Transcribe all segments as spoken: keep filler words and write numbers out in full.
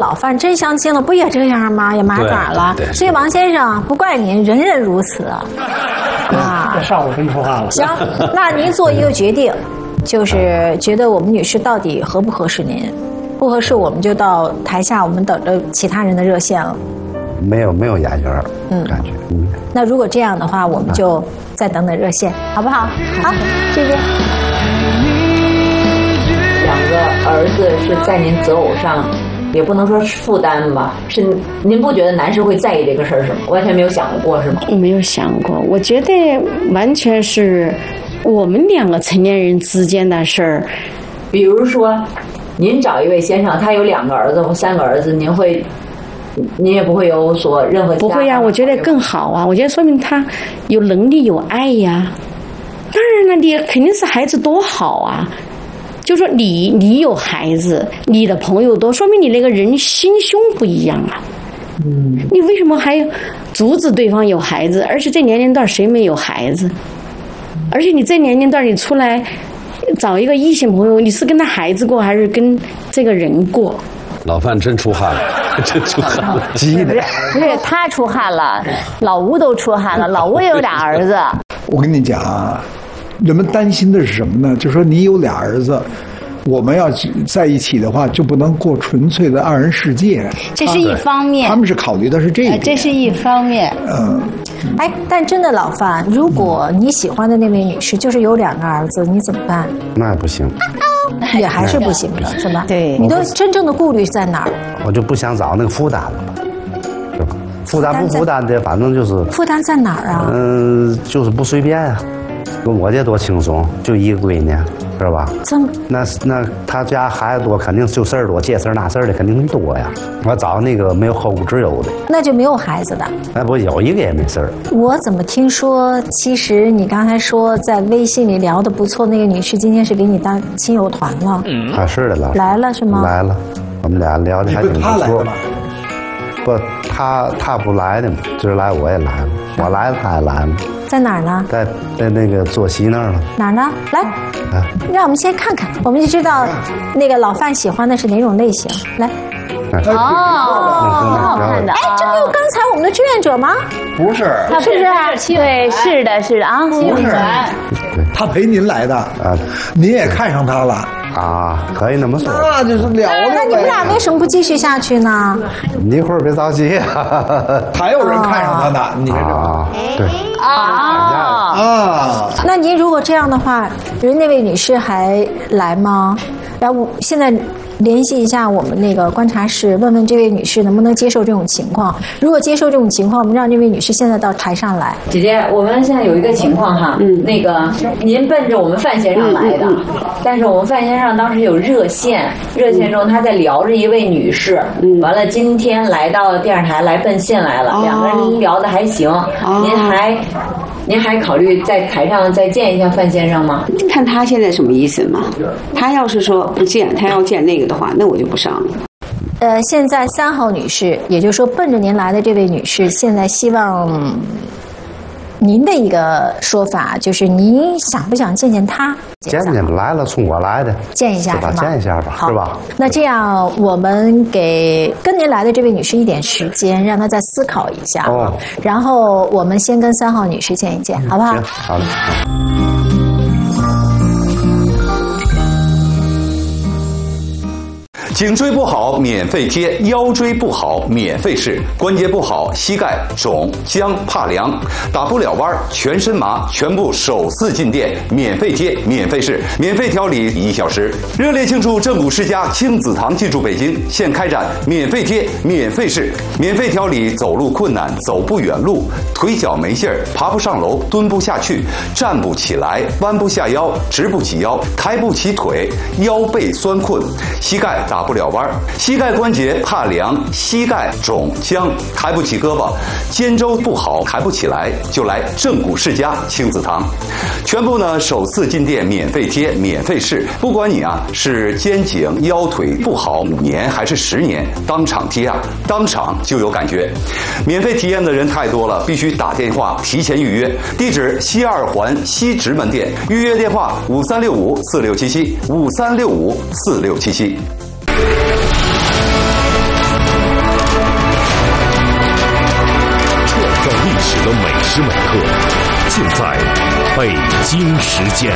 老范真相亲了，不也这样吗？也麻爪了。所以王先生不怪您，人人如此啊。啊， 这上午真出汗了。 行，那您做一个决定，就是觉得我们女士到底合不合适您？不合适，我们就到台下，我们等着其他人的热线了。 没有没有眼缘，嗯，感觉。嗯。 那如果这样的话，我们就再等等热线，好不好？好，这边。 两个儿子是在您择偶上，也不能说是负担吧，是您不觉得男士会在意这个事儿是吗？完全没有想过是吗？ 我没有想过，我觉得完全是我们两个成年人之间的事儿。 比如说，您找一位先生，他有两个儿子或三个儿子，您会，您也不会有所任何其他不会呀、啊，我觉得更好啊，我觉得说明他有能力有爱呀。当然了，你肯定是孩子多好啊。就说你你有孩子，你的朋友多，说明你那个人心胸不一样啊。嗯，你为什么还阻止对方有孩子？而且这年龄段谁没有孩子？而且你这年龄段你出来找一个异性朋友，你是跟他孩子过还是跟这个人过？ 老范真出汗了，真出汗了， 急的。不是他出汗了，老吴都出汗了，老吴也有俩儿子。 我跟你讲啊。人们担心的是什么呢？就是说你有俩儿子，我们要在一起的话，就不能过纯粹的二人世界。 这是一方面， 他们是考虑的是这个， 这是一方面。 嗯， 哎，但真的老范，如果你喜欢的那位女士就是有两个儿子，你怎么办？ 那不行， 也还是不行的，是吧？ 对， 你的真正的顾虑在哪儿？ 我就不想找那个负担了吧，是吧？负担不负担的，反正就是负担在哪儿啊？ 嗯，就是不随便啊。我这多轻松，就一个闺女，是吧？ 这么那那他家孩子多，肯定就事儿多，这事儿那事儿的肯定多呀。我找那个没有后顾之忧的， 那就没有孩子的。 哎，不有一个也没事儿。 我怎么听说，其实你刚才说在微信里聊的不错，那个女士今天是给你当亲友团了？ 嗯，啊是的了， 来了是吗？ 来了，我们俩聊的还挺不错。不，他他不来的嘛，今儿来我也来了，我来了他也来了。 在哪儿呢？ 在在那个坐席那儿了。 哪儿呢？来，啊、让我们先看看，我们就知道那个老范喜欢的是哪种类型。来， 哦，挺好看的。 哎，这不有刚才我们的志愿者吗？ 不是， 他是不是？对，是的，是的啊， 不是，他陪您来的啊，您也看上他了。 啊，可以那么说， 那就是聊聊呗。 那你们俩为什么不继续下去呢？ 你一会儿别着急啊， 还有人看上他呢，你看这啊，对啊啊。那您如果这样的话，人那位女士还来吗？然后现在联系一下我们那个观察室，问问这位女士能不能接受这种情况。如果接受这种情况，我们让这位女士现在到台上来。 姐姐，我们现在有一个情况哈，嗯，那个您奔着我们范先生来的，嗯嗯嗯、但是我们范先生当时有热线，热线中他在聊着一位女士，嗯，完了今天来到电视台来奔现来了，哦、两个人聊得还行，哦、您还。您还考虑在台上再见一下范先生吗？ 看他现在什么意思嘛？他要是说不见，他要见那个的话，那我就不上了。 呃，现在三号女士，也就是说奔着您来的这位女士，现在希望您的一个说法，就是您想不想见见她？ 见见来了，冲我来的， 见一下是吧？ 见一下吧，是吧？ 那这样，我们给跟您来的这位女士一点时间，让她再思考一下。哦。然后我们先跟三号女士见一见，好不好？ 好的。 颈椎不好免费贴，腰椎不好免费试，关节不好膝盖肿僵怕凉打不了弯全身麻，全部首次进店免费贴免费试免费调理一小时。热烈庆祝正骨世家亲子堂进驻北京，现开展免费贴免费试免费调理走路困难走不远路腿脚没劲儿爬不上楼蹲不下去站不起来弯不下腰直不起腰抬不起腿腰背酸困膝盖打不了弯膝盖关节怕凉膝盖肿僵抬不起胳膊肩周不好抬不起来就来正骨世家亲子堂，全部呢首次进店免费贴免费试，不管你啊是肩颈腰腿不好五年还是十年，当场贴啊当场就有感觉。免费体验的人太多了，必须打电话提前预约，地址西二环西直门店，预约电话五三六五四六七七五三六五四六七七。 时每刻，尽在北京时间。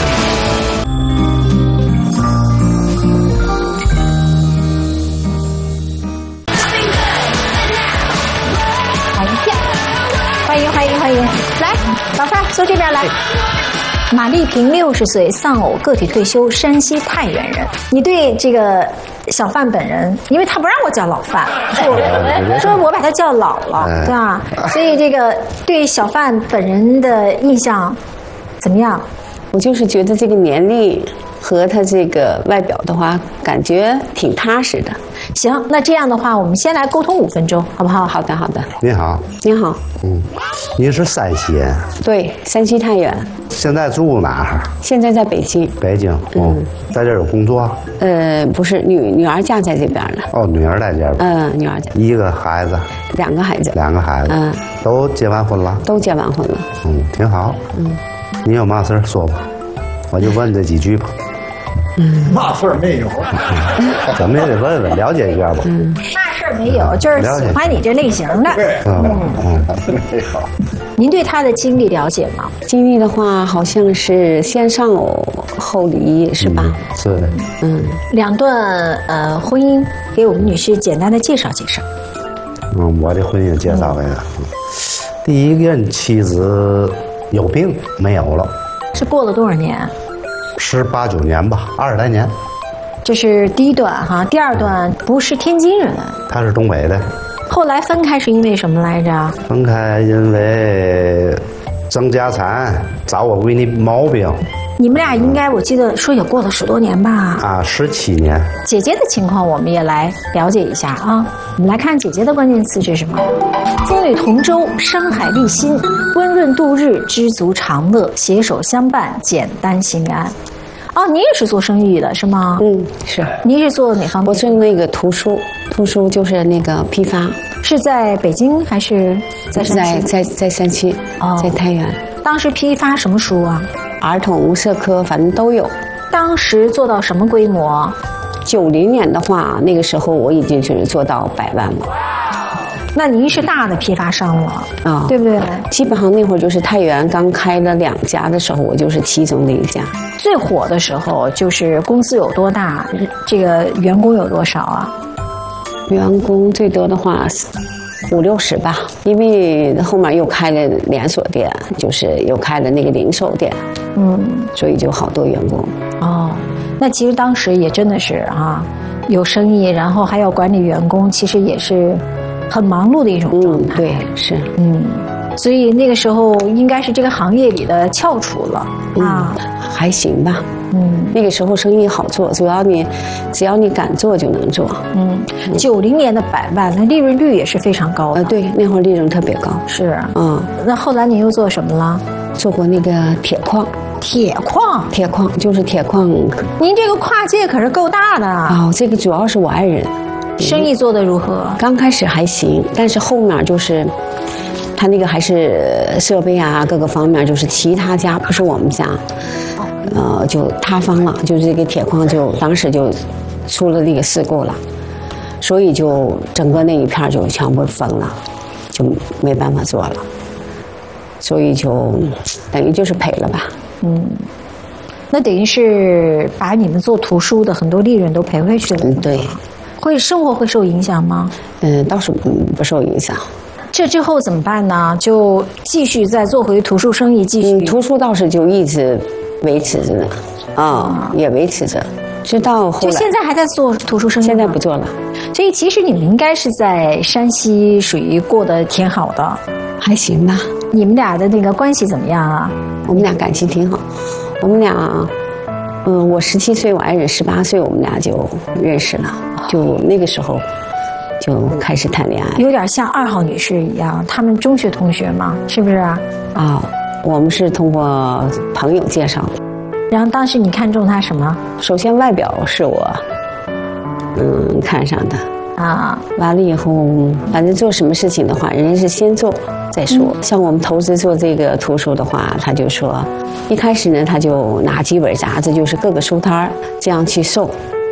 欢迎欢迎欢迎！来，老范坐这边来。马丽萍六十岁，丧偶，个体退休，山西太原人。你对这个小范本人，因为他不让我叫老范，说说我把他叫老了，对吧？所以这个对小范本人的印象怎么样？ 我就是觉得这个年龄和他这个外表的话，感觉挺踏实的。 行，那这样的话，我们先来沟通五分钟，好不好？ 好的，好的。 你好， 你好。 嗯，你是山西人？ 对，山西太原。 现在住哪儿？ 现在在北京。 北京，嗯，在这儿有工作？ 呃，不是，女女儿嫁在这边了。 哦，女儿在这边。 嗯、呃，女儿家。 一个孩子。 两个孩子。 两个孩子。嗯，都结完婚了。 都结完婚了。 嗯，挺好。嗯，你有嘛事儿说吧，我就问这几句吧。 嗯，嘛事儿没有， 怎么也得问问，了解一下吧。 嗯，嘛事儿没有，就是喜欢你这类型的。 嗯嗯， 好。 您对他的经历了解吗？ 经历的话，好像是先丧偶后离，是吧？ 嗯、是的。 嗯， 两段呃婚姻，给我们女士简单的介绍介绍。 嗯，我的婚姻介绍给他。嗯、第一任妻子有病没有了。 是过了多少年？ 十八九年吧，二十来年。 这是第一段哈，第二段不是天津人， 他是东北的。 后来分开是因为什么来着？ 分开因为争家产，找我闺女毛病。 你们俩应该我记得说也过了十多年吧？ 啊，十七年。 姐姐的情况我们也来了解一下啊。我们来看姐姐的关键词是什么？风雨同舟，山海立心，温润度日，知足常乐，携手相伴，简单心安。哦，你也是做生意的是吗？ 嗯，是。 你是做哪方面？ 我是那个图书，图书就是那个批发。 是在北京还是在山西？ 在在在山西，哦，在太原。 当时批发什么书啊？ 儿童、社科，反正都有。 当时做到什么规模？ 九零年的话，那个时候我已经是做到百万了。 那您是大的批发商了啊、哦，对不对？ 基本上那会儿就是太原刚开了两家的时候，我就是其中的一家。 最火的时候就是公司有多大，这个员工有多少啊？ 员工最多的话五六十吧，因为后面又开了连锁店，就是又开了那个零售店，嗯，所以就好多员工。 哦，那其实当时也真的是啊，有生意，然后还要管理员工，其实也是很忙碌的一种状态。 嗯、对，是， 嗯，所以那个时候应该是这个行业里的翘楚了、嗯、啊， 还行吧。 嗯， 那个时候生意好做，主要你只要你敢做就能做。 嗯，九零年的百万，那利润率也是非常高的。 呃，对，那会儿利润特别高。 是， 嗯， 那后来你又做什么了？ 做过那个铁矿。 铁矿， 铁矿就是铁矿。 您这个跨界可是够大的啊！哦，这个主要是我爱人。 生意做得如何？ 刚开始还行，但是后面就是，他那个还是设备啊，各个方面就是其他家不是我们家，呃，就塌方了，就是这个铁矿就当时就出了那个事故了，所以就整个那一片就全部封了，就没办法做了，所以就等于就是赔了吧。 嗯。那等于是把你们做图书的很多利润都赔回去了。 嗯，对。 会生活会受影响吗？ 嗯，倒是不受影响。 这之后怎么办呢？就继续再做回图书生意，继续。 嗯，图书倒是就一直维持着呢，啊、嗯，也维持着，直到后来。 就现在还在做图书生意吗？ 现在不做了。 所以其实你们应该是在山西属于过得挺好的， 还行吧。 你们俩的那个关系怎么样啊？ 我们俩感情挺好，我们俩。嗯，我十七岁，我爱人十八岁，我们俩就认识了，就那个时候就开始谈恋爱， 有点像二号女士一样，他们中学同学嘛，是不是啊？ 啊、哦，我们是通过朋友介绍的。 然后当时你看中他什么？ 首先外表是我，嗯，看上的啊。 完了以后，反正做什么事情的话，人家是先做再说。嗯、像我们投资做这个图书的话，他就说。一开始呢，他就拿几本杂志，就是各个书摊这样去售，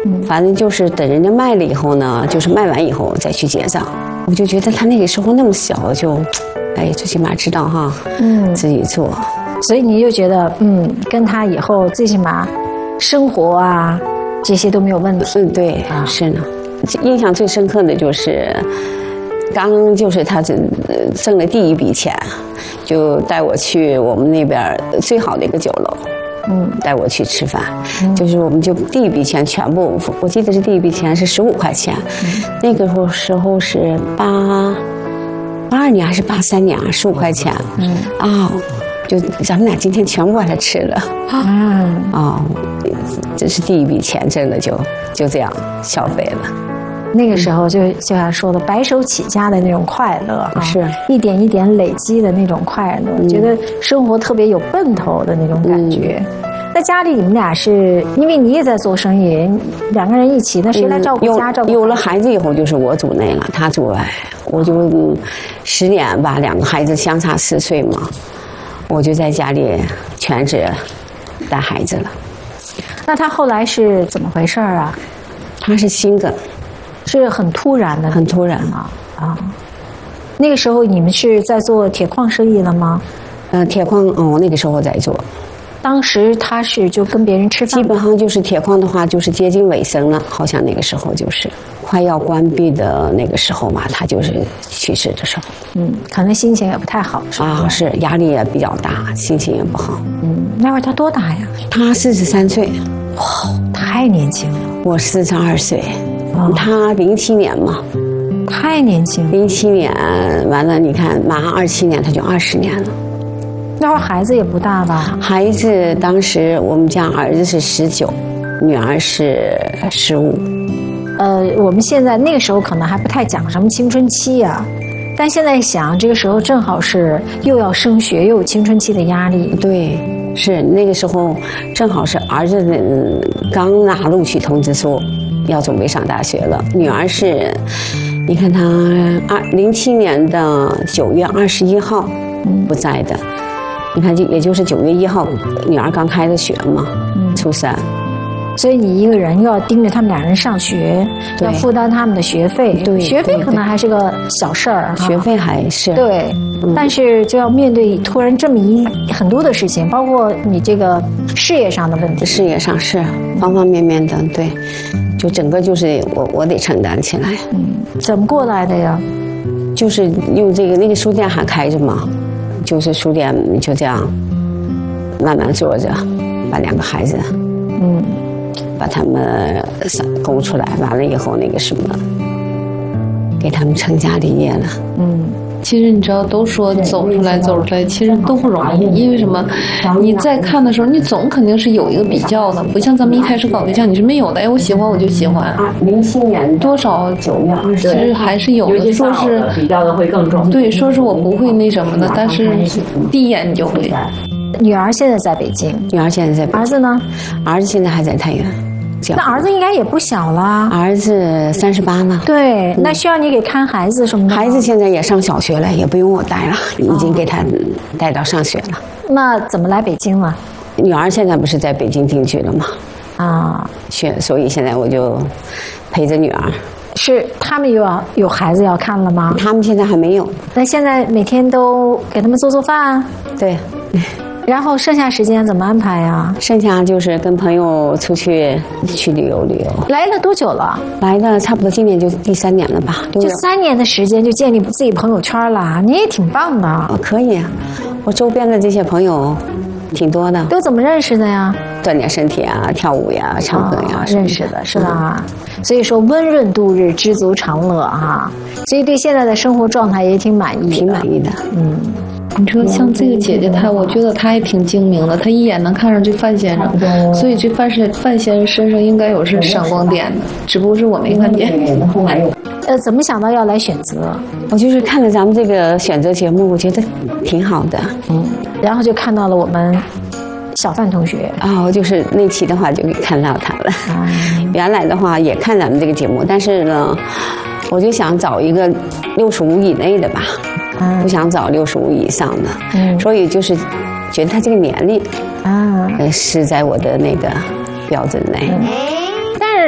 反正就是等人家卖了以后呢，就是卖完以后再去结账。我就觉得他那个时候那么小，就，哎，最起码知道哈，嗯，自己做。 所以你就觉得，嗯，跟他以后最起码生活啊这些都没有问题。 嗯，对，啊，是呢。印象最深刻的就是，刚就是他挣挣了第一笔钱，就带我去我们那边最好的一个酒楼。嗯，带我去吃饭，嗯、就是我们就第一笔钱全部，我记得是第一笔钱是十五块钱，嗯、那个时候时候是八八二年还是八三年啊，十五块钱，嗯啊、哦，就咱们俩今天全部把它吃了，啊、哦，这是第一笔钱挣了就就这样消费了。 那个时候就就像说的白手起家的那种快乐啊， 是一点一点累积的那种快乐，嗯、觉得生活特别有奔头的那种感觉。嗯、那家里你们俩是因为你也在做生意，两个人一起，那谁来照顾家？照顾有了孩子以后就是我主内了，他主外，我就、嗯、十年吧，两个孩子相差四岁嘛，我就在家里全职带孩子了。 那他后来是怎么回事啊？ 他是心梗。 是很突然的， 很突然啊啊！那个时候你们是在做铁矿生意了吗？ 呃，铁矿哦，那个时候在做。 当时他是就跟别人吃饭， 基本上就是铁矿的话，就是接近尾声了，好像那个时候就是快要关闭的那个时候嘛，他就是去世的时候。 嗯，可能心情也不太好，是吧？ 啊，是压力也比较大，心情也不好。 嗯，那会儿他多大呀？ 他四十三岁。 哇，太年轻了。 我四十二岁。他零七年嘛， 太年轻。 零七年完了，你看马上二七年，他就二十年了。 那会儿孩子也不大吧？ 孩子当时我们家儿子是十九，女儿是十五。 呃，我们现在那个时候可能还不太讲什么青春期啊，但现在想，这个时候正好是又要升学，又有青春期的压力。 对，是那个时候正好是儿子的刚拿录取通知书。要准备上大学了，女儿是，你看她二零七年的九月二十一号不在的，你看就也就是九月一号，女儿刚开的学嘛，嗯、初三， 所以你一个人又要盯着他们两人上学，要负担他们的学费， 对， 学费可能还是个小事儿， 学费还是对，嗯、但是就要面对突然这么一很多的事情，包括你这个事业上的问题， 事业上是方方面面的，对。就整个就是我我得承担起来。 嗯，怎么过来的呀？ 就是用这个那个书店还开着嘛，就是书店就这样慢慢做着，把两个孩子，嗯，把他们供出来，完了以后那个什么，给他们成家立业了。 嗯。其实你知道，都说走出来走出来，其实都不容易。因为什么？你在看的时候，你总肯定是有一个比较的，不像咱们一开始搞对象，你是没有的。哎，我喜欢我就喜欢。 零七年多少九月二十，其实还是有的。说是比较的会更重。 对，说是我不会那什么的，但是第一眼你就会。 女儿现在在北京， 女儿现在在北京。 儿子呢？ 儿子现在还在太原。 那儿子应该也不小了， 儿子三十八了。 对，那需要你给看孩子什么的。 孩子现在也上小学了，也不用我带了，已经给他带到上学了。 那怎么来北京了？ 女儿现在不是在北京定居了吗？ 啊， 学，所以现在我就陪着女儿。 是他们有有孩子要看了吗？ 他们现在还没有。 那现在每天都给他们做做饭？ 对。 然后剩下时间怎么安排呀？ 剩下就是跟朋友出去去旅游旅游。 来了多久了？ 来了差不多今年就第三年了吧。 就三年的时间就建立自己朋友圈了，你也挺棒的。 哦，可以啊，我周边的这些朋友挺多的。 都怎么认识的呀？ 锻炼身体啊，跳舞呀，唱歌呀， 哦、认识的是吧？嗯、所以说温润度日，知足常乐哈。所以对现在的生活状态也挺满意的， 挺满意的。 嗯。 你说像这个姐姐她，我觉得她也挺精明的，她一眼能看上这范先生，所以这范先范先生身上应该有是闪光点的，只不过是我没看见。 呃，怎么想到要来选择？ 我就是看了咱们这个选择节目，我觉得挺好的， 嗯，然后就看到了我们小范同学哦，就是那期的话就看到他了。嗯、原来的话也看咱们这个节目，但是呢，我就想找一个六十五以内的吧。不想找六十五以上的，嗯，所以就是觉得他这个年龄啊，呃，是在我的那个标准内。 嗯、但是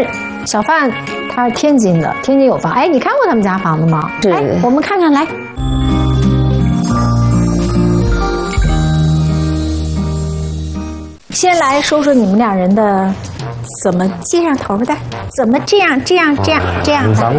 小范他是天津的，天津有房。哎，你看过他们家房子吗？ 是。 哎，我们看看来。先来说说你们两人的怎么接上头的，怎么这样这样这样这样的。